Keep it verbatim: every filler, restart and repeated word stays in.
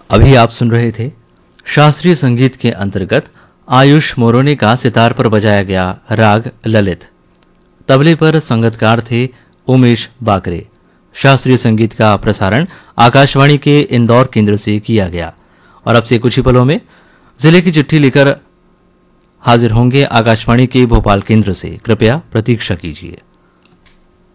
अभी आप सुन रहे थे शास्त्रीय संगीत के अंतर्गत आयुष मोरोने का सितार पर बजाया गया राग ललित। तबले पर संगतकार थे उमेश बाकरे। शास्त्रीय संगीत का प्रसारण आकाशवाणी के इंदौर केंद्र से किया गया। और अब से कुछ ही पलों में जिले की चिट्ठी लेकर हाजिर होंगे आकाशवाणी के भोपाल केंद्र से। कृपया प्रतीक्षा कीजिए।